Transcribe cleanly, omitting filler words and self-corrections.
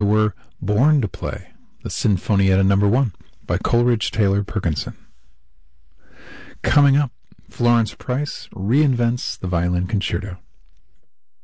were Born to Play, the Sinfonietta No. 1 by Coleridge Taylor Perkinson. Coming up, Florence Price reinvents the violin concerto.